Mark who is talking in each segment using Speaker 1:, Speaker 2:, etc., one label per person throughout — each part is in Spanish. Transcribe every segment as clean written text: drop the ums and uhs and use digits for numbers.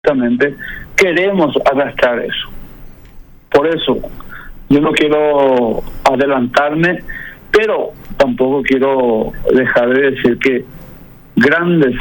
Speaker 1: Justamente queremos arrastrar eso. Por eso yo no quiero adelantarme, pero tampoco quiero dejar de decir que grandes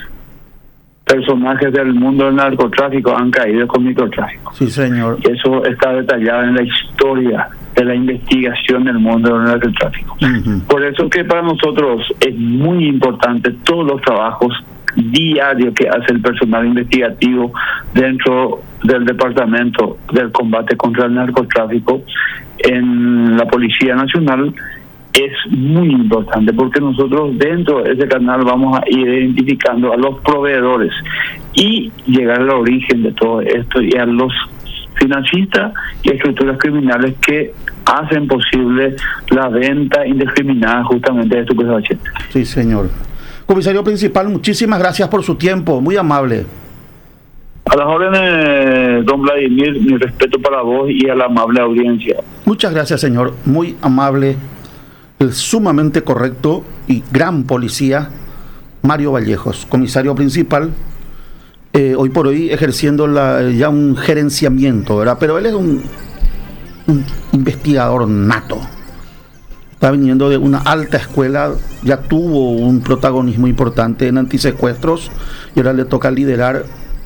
Speaker 1: personajes del mundo del narcotráfico han caído con microtráfico.
Speaker 2: Sí, señor.
Speaker 1: Y eso está detallado en la historia de la investigación del mundo del narcotráfico. Por eso que para nosotros es muy importante todos los trabajos diarios que hace el personal investigativo dentro del Departamento del Combate contra el Narcotráfico en la Policía Nacional. Es muy importante porque nosotros dentro de ese canal vamos a ir identificando a los proveedores y llegar al origen de todo esto y a los financistas y estructuras criminales que hacen posible la venta indiscriminada justamente de estupefacientes.
Speaker 2: Sí, señor. Comisario principal, muchísimas gracias por su tiempo, muy amable.
Speaker 1: A las órdenes, don Vladimir, mi respeto para vos y a la amable audiencia.
Speaker 2: Muchas gracias, señor, muy amable, el sumamente correcto y gran policía, Mario Vallejos, comisario principal, hoy por hoy ejerciendo ya un gerenciamiento, ¿verdad? Pero él es un investigador nato. Está viniendo de una alta escuela, ya tuvo un protagonismo importante en antisecuestros y ahora le toca liderar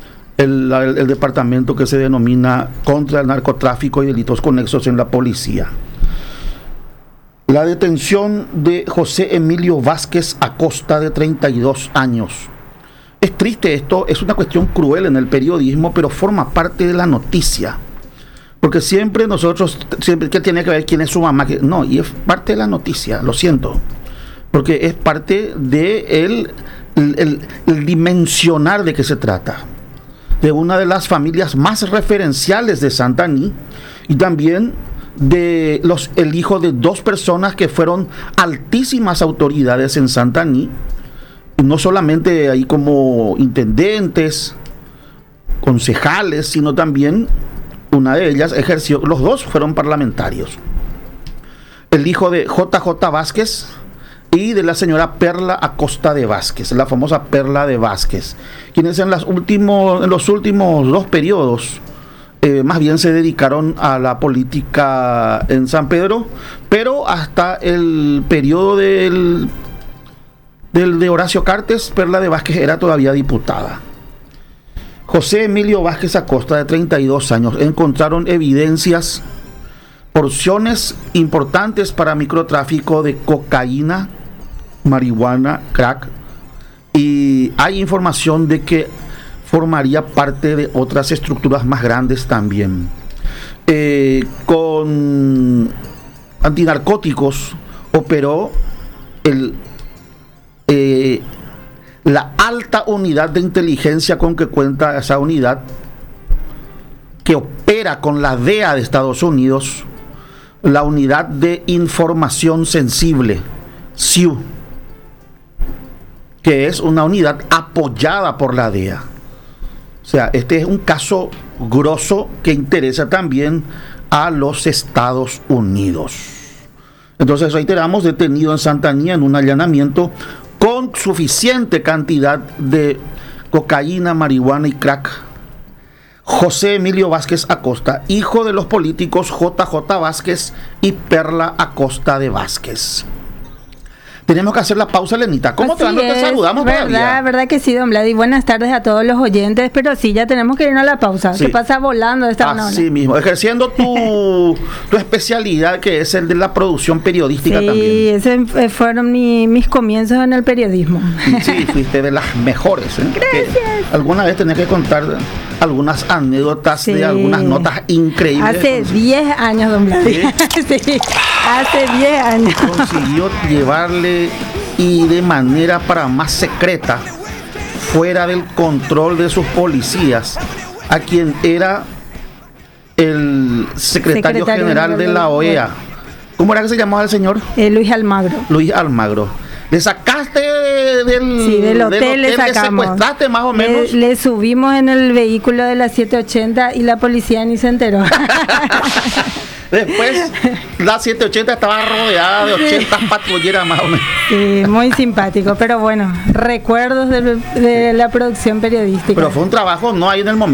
Speaker 2: el departamento que se denomina contra el narcotráfico y delitos conexos en la policía. La detención de José Emilio Vázquez Acosta, de 32 años. Es triste esto, es una cuestión cruel en el periodismo, pero forma parte de la noticia. Porque siempre ¿qué tiene que ver quién es su mamá? No, y es parte de la noticia, lo siento. Porque es parte de el dimensionar de qué se trata. De una de las familias más referenciales de Santaní y también el hijo de dos personas que fueron altísimas autoridades en Santaní, y no solamente ahí como intendentes, concejales, sino también una de ellas ejerció, los dos fueron parlamentarios. El hijo de JJ Vázquez y de la señora Perla Acosta de Vázquez, la famosa Perla de Vázquez, quienes en los últimos dos periodos más bien se dedicaron a la política en San Pedro, pero hasta el periodo de Horacio Cartes, Perla de Vázquez era todavía diputada. José Emilio Vázquez Acosta, de 32 años, encontraron evidencias, porciones importantes para microtráfico de cocaína, marihuana, crack, y hay información de que formaría parte de otras estructuras más grandes también. Con antinarcóticos operó la alta unidad de inteligencia con que cuenta esa unidad, que opera con la DEA de Estados Unidos, la unidad de información sensible, SIU, que es una unidad apoyada por la DEA. O sea, este es un caso grosso que interesa también a los Estados Unidos. Entonces, reiteramos, detenido en Santaní en un allanamiento con suficiente cantidad de cocaína, marihuana y crack, José Emilio Vázquez Acosta, hijo de los políticos JJ Vázquez y Perla Acosta de Vázquez. Tenemos que hacer la pausa, Lenita. ¿Cómo te va? No te saludamos todavía.
Speaker 3: Verdad que sí, don Vlad. Y buenas tardes a todos los oyentes. Pero sí, ya tenemos que irnos a la pausa.
Speaker 2: Sí.
Speaker 3: Se pasa volando esta hora.
Speaker 2: Así mismo, ejerciendo tu especialidad, que es el de la producción periodística también.
Speaker 3: Sí, esos fueron mis comienzos en el periodismo.
Speaker 2: Sí, fuiste de las mejores.
Speaker 3: Gracias.
Speaker 2: Que alguna vez tenés que contar algunas anécdotas de algunas notas increíbles.
Speaker 3: Hace 10 años, don Vlad.
Speaker 2: ¿Sí?
Speaker 3: Sí, hace 10 años.
Speaker 2: Consiguió llevarle y de manera para más secreta, fuera del control de sus policías, a quien era el secretario general de la OEA. ¿Cómo era que se llamaba el señor?
Speaker 3: Luis Almagro.
Speaker 2: Luis Almagro. Le sacaste
Speaker 3: del hotel, le sacamos.
Speaker 2: Le secuestraste más o menos.
Speaker 3: Le subimos en el vehículo de la 780 y la policía ni se enteró.
Speaker 2: Después, la 780 estaba rodeada de 80 patrulleras más o menos.
Speaker 3: Sí, muy simpático, pero bueno, recuerdos de la producción periodística.
Speaker 2: Pero fue un trabajo, no ahí en el momento.